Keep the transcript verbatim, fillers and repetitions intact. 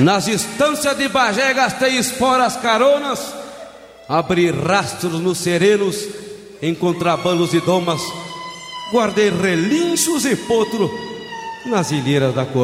Nas estâncias de Bagé gastei esporas caronas, abri rastros nos serenos, em contrabandos e domas, guardei relinchos e potro nas ilheiras da cor.